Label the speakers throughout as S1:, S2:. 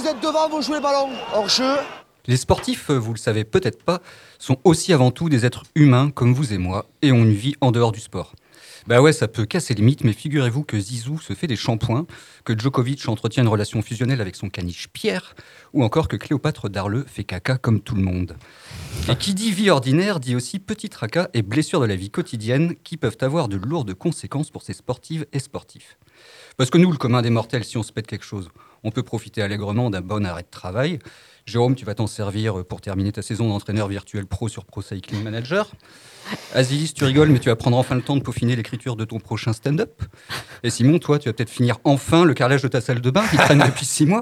S1: êtes devant, vous jouez le ballon. Hors-jeu.
S2: Les sportifs, vous le savez peut-être pas, sont aussi avant tout des êtres humains comme vous et moi, et ont une vie en dehors du sport. Bah ouais, ça peut casser les mythes, mais figurez-vous que Zizou se fait des shampoings, que Djokovic entretient une relation fusionnelle avec son caniche Pierre, ou encore que Cléopâtre d'Arleux fait caca comme tout le monde. Et qui dit vie ordinaire dit aussi petit tracas et blessures de la vie quotidienne qui peuvent avoir de lourdes conséquences pour ces sportives et sportifs. Parce que nous, le commun des mortels, si on se pète quelque chose, on peut profiter allègrement d'un bon arrêt de travail. Jérôme, tu vas t'en servir pour terminer ta saison d'entraîneur virtuel pro sur Pro Cycling Manager. Asilis, tu rigoles, mais tu vas prendre enfin le temps de peaufiner l'écriture de ton prochain stand-up. Et Simon, toi, tu vas peut-être finir enfin le carrelage de ta salle de bain qui traîne depuis 6 mois.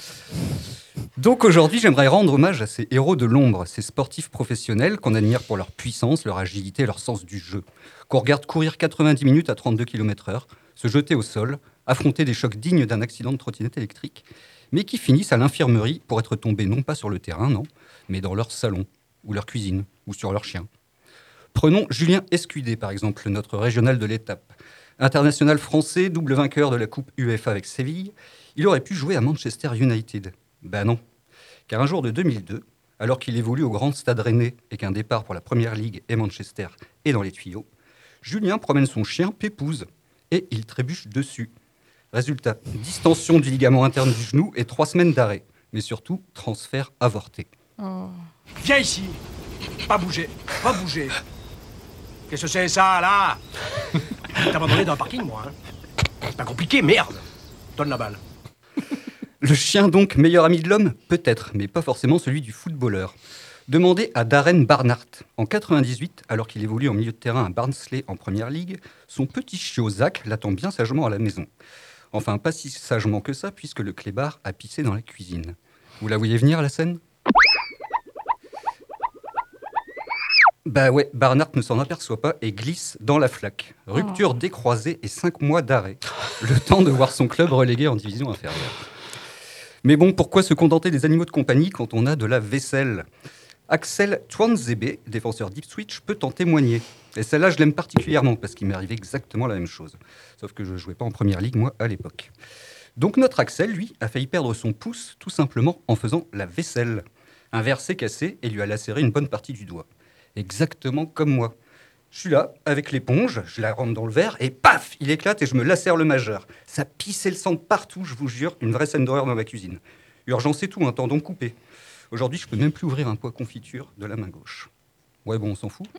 S2: Donc aujourd'hui, j'aimerais rendre hommage à ces héros de l'ombre, ces sportifs professionnels qu'on admire pour leur puissance, leur agilité, leur sens du jeu. Qu'on regarde courir 90 minutes à 32 km/h, se jeter au sol, affronter des chocs dignes d'un accident de trottinette électrique, mais qui finissent à l'infirmerie pour être tombés non pas sur le terrain, non, mais dans leur salon, ou leur cuisine, ou sur leur chien. Prenons Julien Escudé, par exemple, notre régional de l'étape. International français, double vainqueur de la Coupe UEFA avec Séville, il aurait pu jouer à Manchester United. Ben non, car un jour de 2002, alors qu'il évolue au Grand Stade Rennais et qu'un départ pour la Première Ligue et Manchester est dans les tuyaux, Julien promène son chien Pépouze et il trébuche dessus. Résultat, distension du ligament interne du genou et 3 semaines d'arrêt. Mais surtout, transfert avorté.
S3: Oh.
S4: Viens ici. Pas bouger, pas bouger. Qu'est-ce que c'est ça, là? T'as abandonné dans le parking, moi, hein? C'est pas compliqué, merde. Donne la balle.
S2: Le chien donc, meilleur ami de l'homme? Peut-être, mais pas forcément celui du footballeur. Demandez à Darren Barnhart. En 98, alors qu'il évolue en milieu de terrain à Barnsley en Première Ligue, son petit chiot Zach l'attend bien sagement à la maison. Enfin, pas si sagement que ça, puisque le clébard a pissé dans la cuisine. Vous la voyez venir, la scène? Bah ouais, Barnhart ne s'en aperçoit pas et glisse dans la flaque. Rupture décroisée et 5 mois d'arrêt. Le temps de voir son club relégué en division inférieure. Mais bon, pourquoi se contenter des animaux de compagnie quand on a de la vaisselle? Axel Tuanzebe, défenseur d'Ipswich, peut en témoigner. Et celle-là, je l'aime particulièrement parce qu'il m'est arrivé exactement la même chose. Sauf que je ne jouais pas en Première Ligue, moi, à l'époque. Donc notre Axel, lui, a failli perdre son pouce tout simplement en faisant la vaisselle. Un verre s'est cassé et lui a lacéré une bonne partie du doigt. Exactement comme moi. Je suis là, avec l'éponge, je la rentre dans le verre et paf, il éclate et je me lacère le majeur. Ça pissait le sang partout, je vous jure, une vraie scène d'horreur dans ma cuisine. Urgence et tout, un tendon coupé. Aujourd'hui, je peux même plus ouvrir un pot confiture de la main gauche. Ouais, bon, on s'en fout.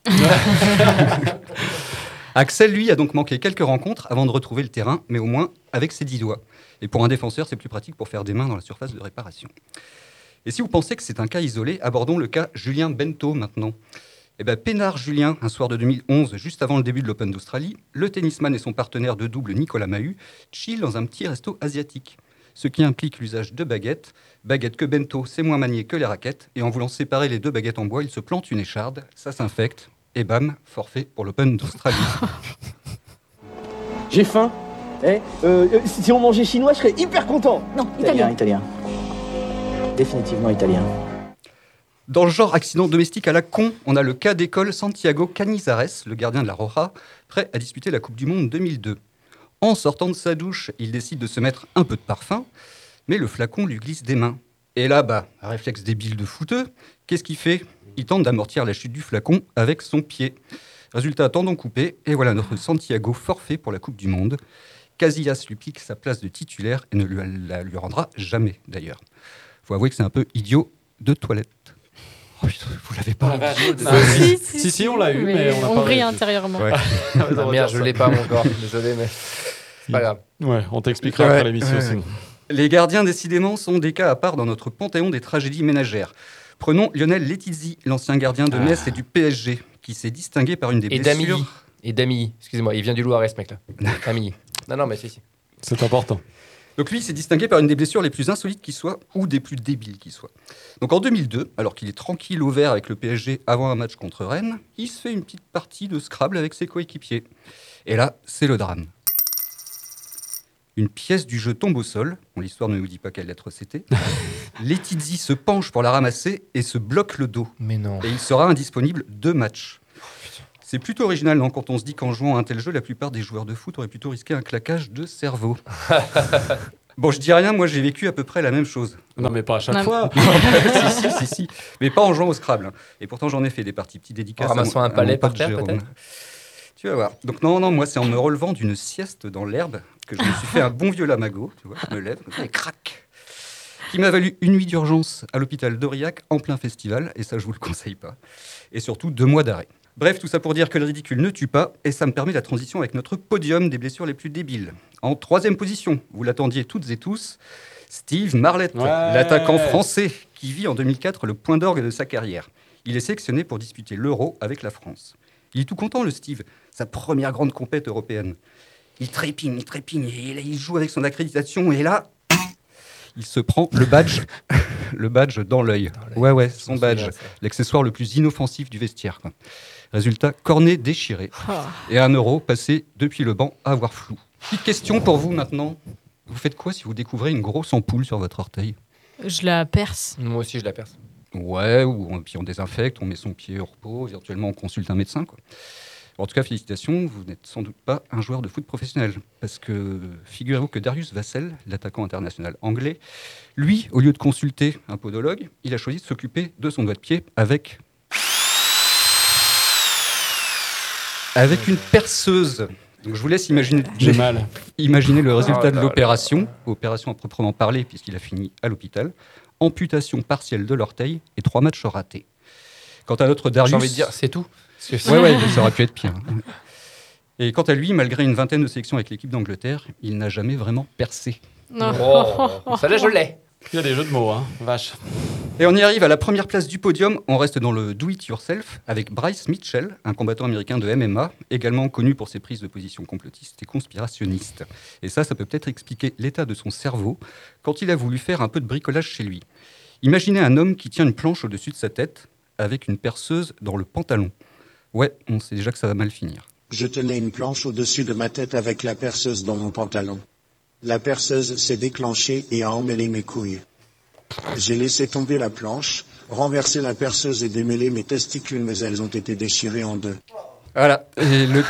S2: Axel, lui, a donc manqué quelques rencontres avant de retrouver le terrain, mais au moins avec ses 10 doigts. Et pour un défenseur, c'est plus pratique pour faire des mains dans la surface de réparation. Et si vous pensez que c'est un cas isolé, abordons le cas Julien Bento maintenant. Eh bien, peinard Julien, un soir de 2011, juste avant le début de l'Open d'Australie, le tennisman et son partenaire de double Nicolas Mahut chillent dans un petit resto asiatique. Ce qui implique l'usage de baguettes. Baguettes que Bento sait moins manier que les raquettes. Et en voulant séparer les 2 baguettes en bois, il se plante une écharde, ça s'infecte. Et bam, forfait pour l'Open d'Australie.
S5: J'ai faim. Si on mangeait chinois, je serais hyper content.
S3: Non, italien.
S5: Définitivement italien.
S2: Dans le genre accident domestique à la con, on a le cas d'école Santiago Canizares, le gardien de la Roja, prêt à disputer la Coupe du Monde 2002. En sortant de sa douche, il décide de se mettre un peu de parfum, mais le flacon lui glisse des mains. Et là, réflexe débile de fouteux, qu'est-ce qu'il fait? Il tente d'amortir la chute du flacon avec son pied. Résultat, tendon coupé, et voilà notre Santiago forfait pour la Coupe du Monde. Casillas lui pique sa place de titulaire et ne la lui rendra jamais, d'ailleurs. Faut avouer que c'est un peu idiot de toilette. Oh putain, vous l'avez pas?
S6: Si, on l'a eu, mais on n'a pas
S3: rit intérieurement.
S6: Ouais.
S7: Ah, merde, je l'ai pas encore. Désolé, mais c'est pas grave.
S6: Ouais, on t'expliquera après l'émission. Sinon.
S2: Les gardiens, décidément, sont des cas à part dans notre panthéon des tragédies ménagères. Prenons Lionel Letizzi, l'ancien gardien de Metz et du PSG, qui s'est distingué par une des blessures...
S7: Et Damilly, excusez-moi, il vient du Loiret, ce mec-là. Damilly. Non, mais si.
S6: C'est important.
S2: Donc lui, il s'est distingué par une des blessures les plus insolites qui soient, ou des plus débiles qui soient. Donc en 2002, alors qu'il est tranquille au vert avec le PSG avant un match contre Rennes, il se fait une petite partie de Scrabble avec ses coéquipiers. Et là, c'est le drame. Une pièce du jeu tombe au sol, l'histoire ne nous dit pas quelle lettre c'était. Letizzi se penche pour la ramasser et se bloque le dos.
S7: Mais non.
S2: Et il sera indisponible 2 matchs. C'est plutôt original, non, quand on se dit qu'en jouant à un tel jeu, la plupart des joueurs de foot auraient plutôt risqué un claquage de cerveau. Bon, je dis rien, moi j'ai vécu à peu près la même chose.
S6: Non, mais pas à chaque
S3: Non.
S6: fois.
S2: Si. Mais pas en jouant au Scrabble. Hein. Et pourtant, j'en ai fait des parties. Petite dédicace.
S7: En ramassant
S2: à
S7: un
S2: mon
S7: palais
S2: pote
S7: par terre,
S2: Jérôme.
S7: peut-être.
S2: Tu vas voir. Donc, non, moi, c'est en me relevant d'une sieste dans l'herbe que je me suis fait un bon vieux lamago. Tu vois, je me lève, et crac. Qui m'a valu une nuit d'urgence à l'hôpital d'Aurillac en plein festival. Et ça, je vous le conseille pas. Et surtout, 2 mois d'arrêt. Bref, tout ça pour dire que le ridicule ne tue pas, et ça me permet la transition avec notre podium des blessures les plus débiles. En 3e position, vous l'attendiez toutes et tous, Steve Marlette,
S6: Ouais.
S2: l'attaquant français, qui vit en 2004 le point d'orgue de sa carrière. Il est sélectionné pour disputer l'Euro avec la France. Il est tout content, le Steve, sa première grande compète européenne. Il trépigne, et là, il joue avec son accréditation, et là, il se prend le badge dans l'œil. Ouais, son badge, l'accessoire le plus inoffensif du vestiaire, quoi. Résultat, cornet déchiré et 1 euro passé depuis le banc à avoir flou. Petite question pour vous maintenant. Vous faites quoi si vous découvrez une grosse ampoule sur votre orteil ?
S3: Je la perce.
S7: Moi aussi, je la perce.
S2: Ouais, puis on désinfecte, on met son pied au repos, virtuellement on consulte un médecin, quoi. En tout cas, félicitations, vous n'êtes sans doute pas un joueur de foot professionnel. Parce que figurez-vous que Darius Vassell, l'attaquant international anglais, lui, au lieu de consulter un podologue, il a choisi de s'occuper de son doigt de pied avec une perceuse. Donc je vous laisse imaginer le résultat de l'opération, opération à proprement parler, puisqu'il a fini à l'hôpital. Amputation partielle de l'orteil et 3 matchs ratés. Quant à notre Darius...
S7: J'ai envie de dire, c'est tout.
S2: Ouais, ça aurait pu être pire. Et quant à lui, malgré une vingtaine de sélections avec l'équipe d'Angleterre, il n'a jamais vraiment percé.
S3: Non.
S7: Oh, ça là, je l'ai.
S6: Il y a des jeux de mots, hein. Vache.
S2: Et on y arrive à la première place du podium. On reste dans le do-it-yourself avec Bryce Mitchell, un combattant américain de MMA, également connu pour ses prises de position complotistes et conspirationnistes. Et ça peut peut-être expliquer l'état de son cerveau quand il a voulu faire un peu de bricolage chez lui. Imaginez un homme qui tient une planche au-dessus de sa tête avec une perceuse dans le pantalon. Ouais, on sait déjà que ça va mal finir.
S8: Je tenais une planche au-dessus de ma tête avec la perceuse dans mon pantalon. La perceuse s'est déclenchée et a emmêlé mes couilles. J'ai laissé tomber la planche, renversé la perceuse et démêlé mes testicules, mais elles ont été déchirées en 2.
S2: Voilà, et le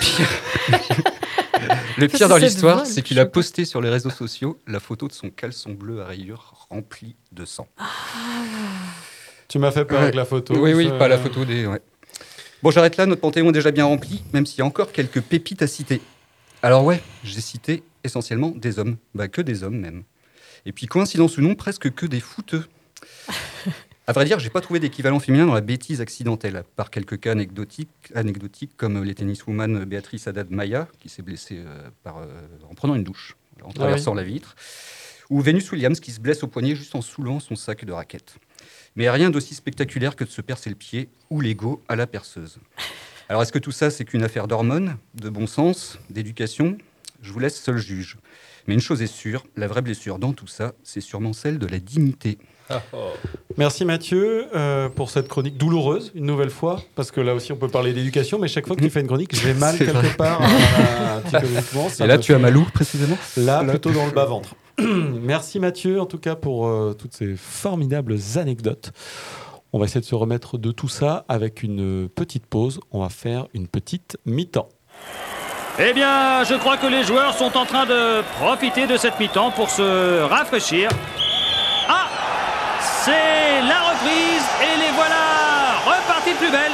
S2: pire dans l'histoire, c'est qu'il a posté sur les réseaux sociaux la photo de son caleçon bleu à rayures rempli de sang.
S6: Tu m'as fait peur avec la photo.
S2: Oui, pas la photo des... Ouais. Bon, j'arrête là, notre panthéon est déjà bien rempli, même s'il y a encore quelques pépites à citer. Alors ouais, j'ai cité essentiellement des hommes, que des hommes même. Et puis, coïncidence ou non, presque que des footeux. À vrai dire, j'ai pas trouvé d'équivalent féminin dans la bêtise accidentelle, à part quelques cas anecdotiques comme les tenniswoman Béatrice Haddad-Maia, qui s'est blessée en prenant une douche, en traversant la vitre, ou Venus Williams, qui se blesse au poignet juste en soulevant son sac de raquettes. Mais rien d'aussi spectaculaire que de se percer le pied ou l'ego à la perceuse. Alors, est-ce que tout ça, c'est qu'une affaire d'hormones, de bon sens, d'éducation ? Je vous laisse seul juge. Mais une chose est sûre, la vraie blessure dans tout ça, c'est sûrement celle de la dignité.
S6: Merci Mathieu pour cette chronique douloureuse, une nouvelle fois, parce que là aussi on peut parler d'éducation, mais chaque fois que tu fais une chronique, je vais mal
S2: C'est
S6: quelque
S2: vrai.
S6: part psychologiquement.
S2: Et là, tu as mal où, précisément ?
S6: Là, plutôt dans le bas-ventre. Merci Mathieu, en tout cas, pour toutes ces formidables anecdotes. On va essayer de se remettre de tout ça avec une petite pause. On va faire une petite mi-temps.
S9: Eh bien, je crois que les joueurs sont en train de profiter de cette mi-temps pour se rafraîchir. Ah, c'est la reprise et les voilà repartis de plus belle.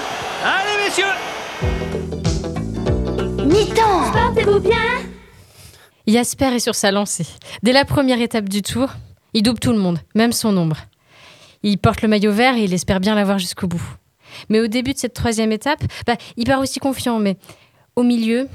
S9: Allez, messieurs!
S10: Mi-temps, portez-vous bien.
S3: Jasper est sur sa lancée. Dès la première étape du tour, il double tout le monde, même son ombre. Il porte le maillot vert et il espère bien l'avoir jusqu'au bout. Mais au début de cette 3e étape, il part aussi confiant, mais au milieu,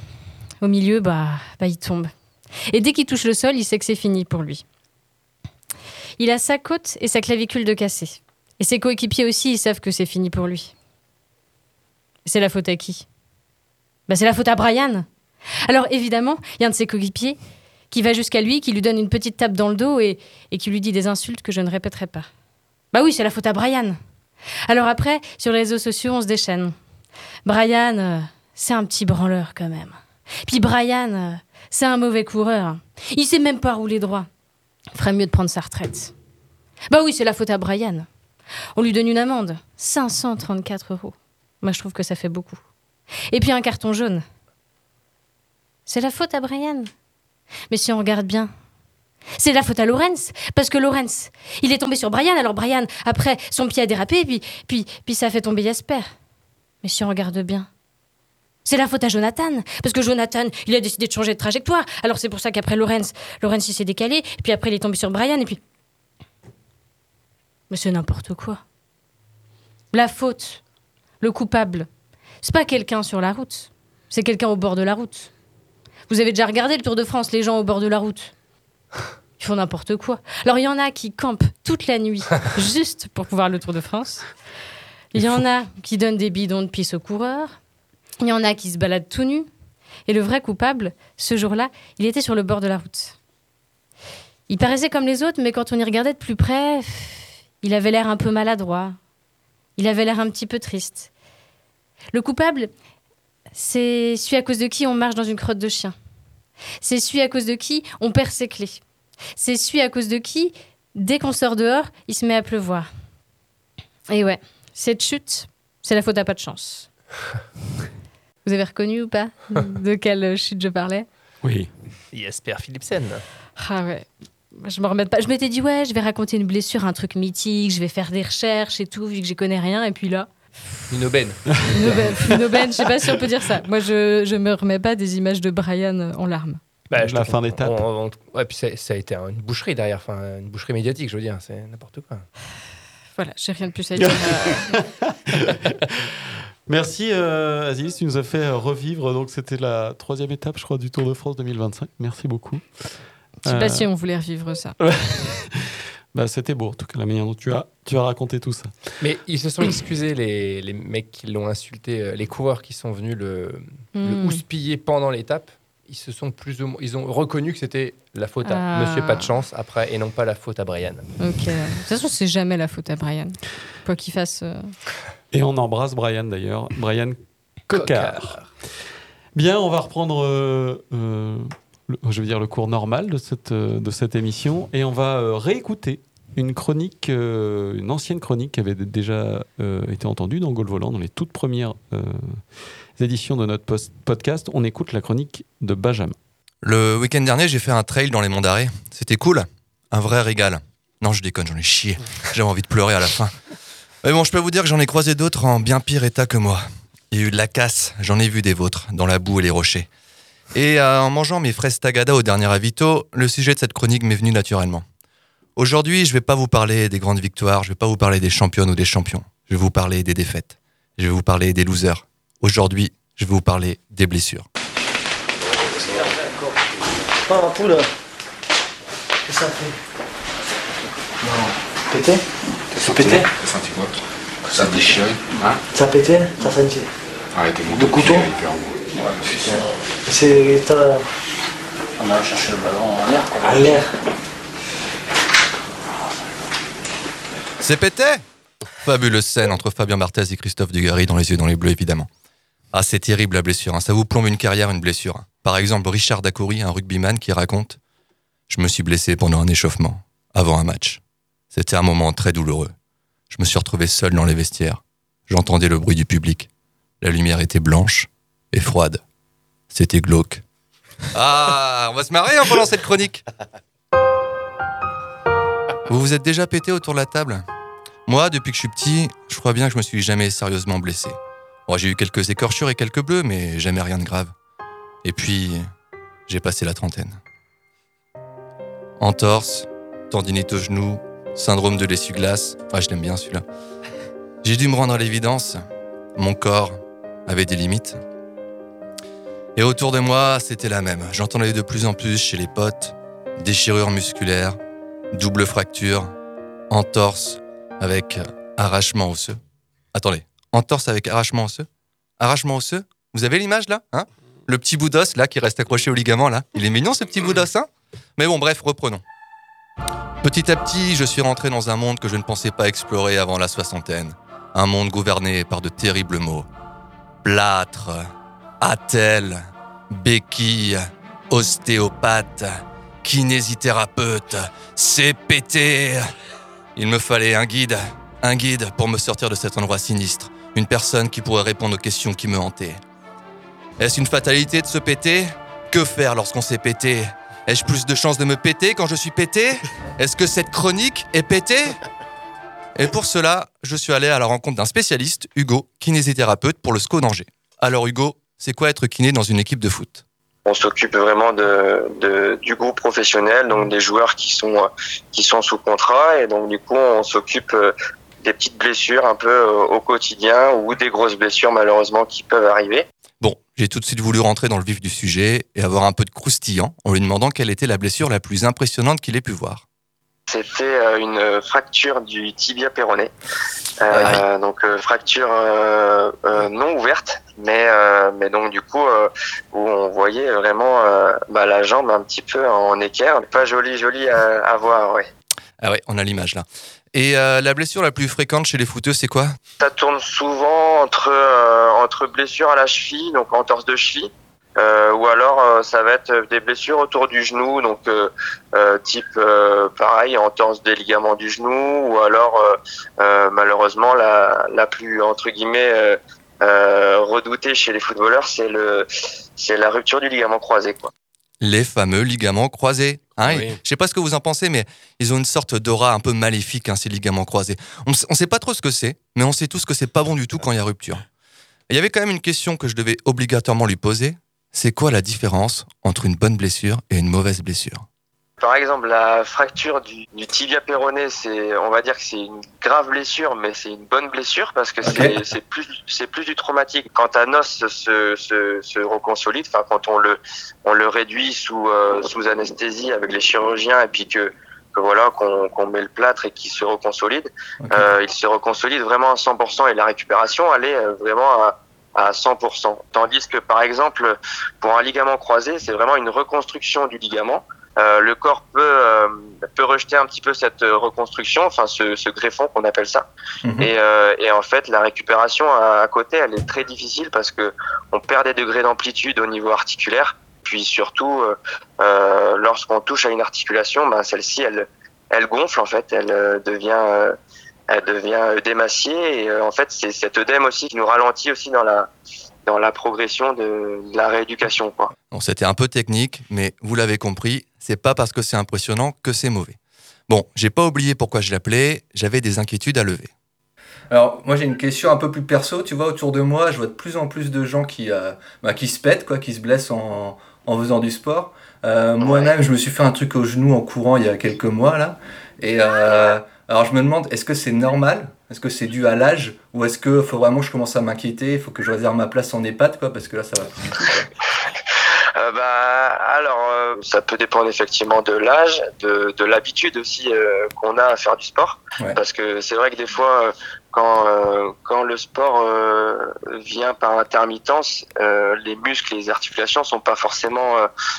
S3: il tombe. Et dès qu'il touche le sol, il sait que c'est fini pour lui. Il a sa côte et sa clavicule de cassé. Et ses coéquipiers aussi, ils savent que c'est fini pour lui. C'est la faute à qui ? C'est la faute à Brian. Alors évidemment, il y a un de ses coéquipiers qui va jusqu'à lui, qui lui donne une petite tape dans le dos et qui lui dit des insultes que je ne répéterai pas. Oui, c'est la faute à Brian. Alors après, sur les réseaux sociaux, on se déchaîne. Brian, c'est un petit branleur quand même. Puis Brian, c'est un mauvais coureur. Il sait même pas rouler droit. Ferait mieux de prendre sa retraite. Oui, c'est la faute à Brian. On lui donne une amende, 534 €. Moi, je trouve que ça fait beaucoup. Et puis un carton jaune. C'est la faute à Brian. Mais si on regarde bien, C'est la faute à Lawrence, parce que Lawrence, il est tombé sur Brian, alors Brian, après, son pied a dérapé, puis ça a fait tomber Jasper. Mais si on regarde bien, c'est la faute à Jonathan, parce que Jonathan, il a décidé de changer de trajectoire, alors c'est pour ça qu'après Lawrence, il s'est décalé, puis après il est tombé sur Brian, et puis... Mais c'est n'importe quoi. La faute, le coupable, c'est pas quelqu'un sur la route, c'est quelqu'un au bord de la route. Vous avez déjà regardé le Tour de France, les gens au bord de la route? Ils font n'importe quoi. Alors il y en a qui campent toute la nuit juste pour pouvoir le Tour de France. Il y en a qui donnent des bidons de pisse aux coureurs. Il y en a qui se baladent tout nus. Et le vrai coupable, ce jour-là, il était sur le bord de la route. Il paraissait comme les autres, mais quand on y regardait de plus près, il avait l'air un peu maladroit. Il avait l'air un petit peu triste. Le coupable, c'est celui à cause de qui on marche dans une crotte de chien. C'est celui à cause de qui on perd ses clés. C'est celui à cause de qui, dès qu'on sort dehors, il se met à pleuvoir. Et ouais, cette chute, c'est la faute à pas de chance. Vous avez reconnu ou pas de quelle chute je parlais?
S6: Oui.
S7: Jasper Philipsen.
S3: Ah ouais. Je me remets pas. Je m'étais dit, ouais, je vais raconter une blessure, un truc mythique, je vais faire des recherches et tout, vu que j'y connais rien. Et puis là...
S7: Une aubaine.
S3: Une aubaine, je sais pas si on peut dire ça. Moi, je me remets pas des images de Brian en larmes.
S6: La fin d'étape.
S7: Ouais, puis ça a été une boucherie derrière, une boucherie médiatique, je veux dire, c'est n'importe quoi.
S3: Voilà, j'ai rien de plus à dire.
S6: Merci Aziz, tu nous as fait revivre, donc c'était la 3e étape, je crois, du Tour de France 2025. Merci beaucoup.
S3: Je sais pas si on voulait revivre ça.
S6: C'était beau, en tout cas, la manière dont tu as raconté tout ça.
S7: Mais ils se sont excusés, les mecs qui l'ont insulté, les coureurs qui sont venus le houspiller pendant l'étape. Ils se sont plus ou moins, ils ont reconnu que c'était la faute à Monsieur Pas de Chance après et non pas la faute à Brian.
S3: Ok. De toute façon, c'est jamais la faute à Brian. Quoi qu'il fasse.
S6: Et on embrasse Brian d'ailleurs, Brian Coquard. Bien, on va reprendre le cours normal de cette émission et on va réécouter une chronique, une ancienne chronique qui avait déjà été entendue dans Gaulle Volant, dans les toutes premières éditions de notre podcast. On écoute la chronique de Benjamin.
S10: Le week-end dernier, j'ai fait un trail dans les Monts d'Arrée. C'était cool, un vrai régal. Non, je déconne, j'en ai chié. J'avais envie de pleurer à la fin. Mais bon, je peux vous dire que j'en ai croisé d'autres en bien pire état que moi. Il y a eu de la casse, j'en ai vu des vôtres, dans la boue et les rochers. Et en mangeant mes fraises tagada au dernier avito, le sujet de cette chronique m'est venu naturellement. Aujourd'hui, je vais pas vous parler des grandes victoires, je vais pas vous parler des championnes ou des champions. Je vais vous parler des défaites. Je vais vous parler des losers. Aujourd'hui, je vais vous parler des blessures.
S5: Pas un poule. Qu'est-ce que ça fait? Non. Pété? Ça pété?
S11: T'as senti quoi? Ça a déchiré, hein?
S5: Ça a pété? T'as senti?
S11: Arrêtez mon
S5: Le couteau? C'est... On a cherché le ballon en l'air, quoi. En l'air.
S10: C'est pété! Fabuleuse scène entre Fabien Barthez et Christophe Dugarry dans Les Yeux dans les Bleus, évidemment. Ah, c'est terrible la blessure, hein. Ça vous plombe une carrière, une blessure. Par exemple, Richard Dacoury, un rugbyman, qui raconte « Je me suis blessé pendant un échauffement, avant un match. C'était un moment très douloureux. Je me suis retrouvé seul dans les vestiaires. J'entendais le bruit du public. La lumière était blanche et froide. C'était glauque. » Ah, on va se marrer pendant cette chronique. Vous vous êtes déjà pété autour de la table? Moi, depuis que je suis petit, je crois bien que je me suis jamais sérieusement blessé. Bon, j'ai eu quelques écorchures et quelques bleus, mais jamais rien de grave. Et puis, j'ai passé la trentaine. Entorse, tendinite au genou, syndrome de l'essuie-glace. Ah, je l'aime bien celui-là. J'ai dû me rendre à l'évidence. Mon corps avait des limites. Et autour de moi, c'était la même. J'entendais de plus en plus chez les potes déchirures musculaires, double fracture, entorse avec arrachement osseux. Attendez, entorse avec arrachement osseux? Arrachement osseux? Vous avez l'image là, hein? Le petit bout d'os là qui reste accroché au ligament là. Il est mignon ce petit bout d'os, hein? Mais bon, bref, reprenons. Petit à petit, je suis rentré dans un monde que je ne pensais pas explorer avant la soixantaine. Un monde gouverné par de terribles mots. Plâtre, attelle, béquille, ostéopathe, kinésithérapeute, CPT. Il me fallait un guide pour me sortir de cet endroit sinistre. Une personne qui pourrait répondre aux questions qui me hantaient. Est-ce une fatalité de se péter? Que faire lorsqu'on s'est pété? Ai-je plus de chances de me péter quand je suis pété ? Est-ce que cette chronique est pétée ? Et pour cela, je suis allé à la rencontre d'un spécialiste, Hugo, kinésithérapeute pour le SCO d'Angers. Alors Hugo, c'est quoi être kiné dans une équipe de foot ?
S12: On s'occupe vraiment du groupe professionnel, donc des joueurs qui sont sous contrat, et donc du coup on s'occupe des petites blessures un peu au quotidien ou des grosses blessures malheureusement qui peuvent arriver.
S10: Bon, j'ai tout de suite voulu rentrer dans le vif du sujet et avoir un peu de croustillant en lui demandant quelle était la blessure la plus impressionnante qu'il ait pu voir.
S12: C'était une fracture du tibia péroné, donc fracture non ouverte, mais donc du coup où on voyait vraiment la jambe un petit peu en équerre, pas joli à voir, ouais.
S10: Ah ouais, on a l'image là. Et la blessure la plus fréquente chez les footeux, c'est quoi ?
S12: Ça tourne souvent entre blessures à la cheville, donc entorse de cheville. Ou alors ça va être des blessures autour du genou, donc type pareil, entorse des ligaments du genou, ou alors malheureusement la plus entre guillemets redoutée chez les footballeurs, c'est la rupture du ligament croisé, quoi.
S10: Les fameux ligaments croisés. Hein,
S7: Oui.
S10: je sais pas ce que vous en pensez, mais ils ont une sorte d'aura un peu maléfique, hein, ces ligaments croisés. On sait pas trop ce que c'est, mais on sait tous que c'est pas bon du tout quand il y a rupture. Et il y avait quand même une question que je devais obligatoirement lui poser. C'est quoi la différence entre une bonne blessure et une mauvaise blessure ?
S12: Par exemple, la fracture du tibia péroné, on va dire que c'est une grave blessure, mais c'est une bonne blessure parce que c'est plus du traumatique. Quand un os se reconsolide, enfin quand on le réduit sous anesthésie avec les chirurgiens et puis que voilà qu'on met le plâtre et qu'il se reconsolide, il se reconsolide vraiment à 100% et la récupération elle est vraiment à 100%. Tandis que par exemple pour un ligament croisé, c'est vraiment une reconstruction du ligament. Le corps peut rejeter un petit peu cette reconstruction, enfin ce greffon qu'on appelle ça. Et en fait, la récupération à côté, elle est très difficile parce que on perd des degrés d'amplitude au niveau articulaire. Puis surtout, lorsqu'on touche à une articulation, celle-ci, elle gonfle en fait, elle devient œdémaciée. Et en fait, c'est cet œdème aussi qui nous ralentit aussi dans la progression de la rééducation, quoi.
S10: Bon, c'était un peu technique, mais vous l'avez compris, c'est pas parce que c'est impressionnant que c'est mauvais. Bon, j'ai pas oublié pourquoi je l'appelais, j'avais des inquiétudes à lever.
S13: Alors, moi j'ai une question un peu plus perso, tu vois, autour de moi, je vois de plus en plus de gens qui se pètent, quoi, qui se blessent en faisant du sport. Moi-même, je me suis fait un truc au genou en courant il y a quelques mois, là. Et alors je me demande, est-ce que c'est normal ? Est-ce que c'est dû à l'âge ? Ou est-ce qu'il faut vraiment que je commence à m'inquiéter ? Il faut que je réserve ma place en EHPAD, quoi, parce que là, ça va plus du tout, quoi.
S12: Ça peut dépendre effectivement de l'âge, de l'habitude aussi qu'on a à faire du sport. Ouais. Parce que c'est vrai que des fois, quand le sport vient par intermittence, les muscles et les articulations sont pas forcément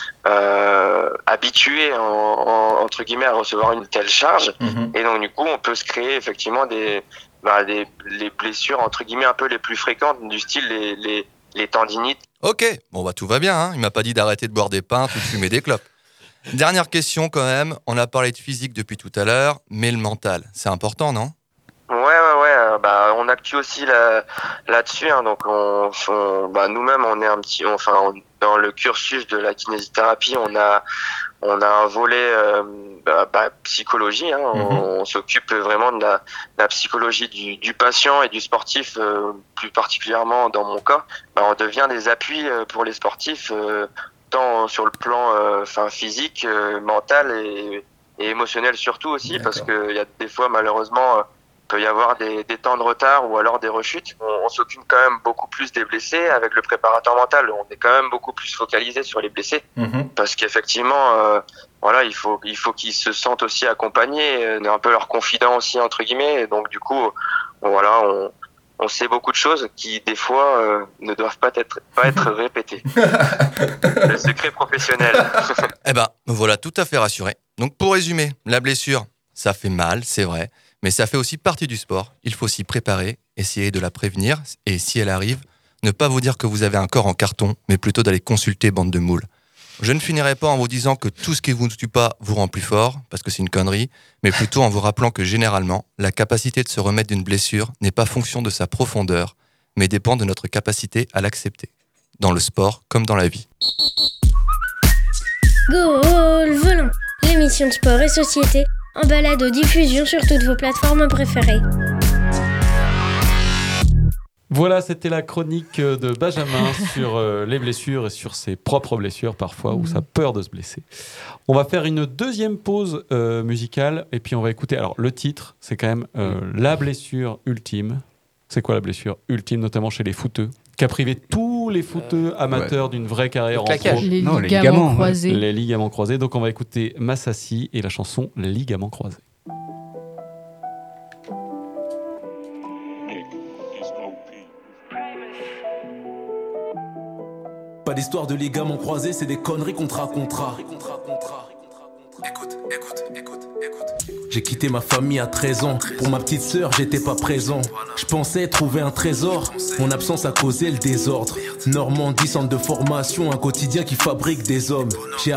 S12: habitués entre guillemets à recevoir une telle charge. Et donc du coup, on peut se créer effectivement les blessures entre guillemets un peu les plus fréquentes, du style les tendinites.
S10: Ok, bon tout va bien, hein. Il m'a pas dit d'arrêter de boire des pintes ou de fumer des clopes. Dernière question quand même, on a parlé de physique depuis tout à l'heure, mais le mental, c'est important, non ?
S12: Ouais, on acctue aussi là-dessus, hein. Donc nous-mêmes on est dans le cursus de la kinésithérapie, on a un volet psychologie, hein. On s'occupe vraiment de la psychologie du patient et du sportif, plus particulièrement dans mon cas. On devient des appuis pour les sportifs, tant sur le plan physique, mental et émotionnel surtout aussi. D'accord. Parce qu'il y a des fois malheureusement peut y avoir des temps de retard ou alors des rechutes. On s'occupe quand même beaucoup plus des blessés avec le préparateur mental. On est quand même beaucoup plus focalisé sur les blessés parce qu'effectivement, il faut qu'ils se sentent aussi accompagnés, on est un peu leur confident aussi entre guillemets. Et donc du coup, on sait beaucoup de choses qui des fois ne doivent pas être répétées. Le secret professionnel.
S10: Voilà, tout à fait rassuré. Donc pour résumer, la blessure, ça fait mal, c'est vrai. Mais ça fait aussi partie du sport. Il faut s'y préparer, essayer de la prévenir. Et si elle arrive, ne pas vous dire que vous avez un corps en carton, mais plutôt d'aller consulter bande de moules. Je ne finirai pas en vous disant que tout ce qui ne vous tue pas vous rend plus fort, parce que c'est une connerie, mais plutôt en vous rappelant que généralement, la capacité de se remettre d'une blessure n'est pas fonction de sa profondeur, mais dépend de notre capacité à l'accepter. Dans le sport comme dans la vie.
S14: Goal Volant, l'émission de sport et société en balado-diffusion sur toutes vos plateformes préférées.
S6: Voilà, c'était la chronique de Benjamin sur les blessures et sur ses propres blessures parfois, ou sa peur de se blesser. On va faire une deuxième pause musicale et puis on va écouter. Alors le titre, c'est quand même la blessure ultime. C'est quoi la blessure ultime, notamment chez les footeux, qui a privé tous les footeux amateurs d'une vraie carrière en pro.
S3: Les ligaments croisés.
S6: Les ligaments croisés. Donc on va écouter Massassi et la chanson Les ligaments croisés.
S15: Pas d'histoire de ligaments croisés, c'est des conneries contrat. Écoute. J'ai quitté ma famille à 13 ans. Pour ma petite sœur, j'étais pas présent. Je pensais trouver un trésor. Mon absence a causé le désordre. Normandie, centre de formation, un quotidien qui fabrique des hommes. J'ai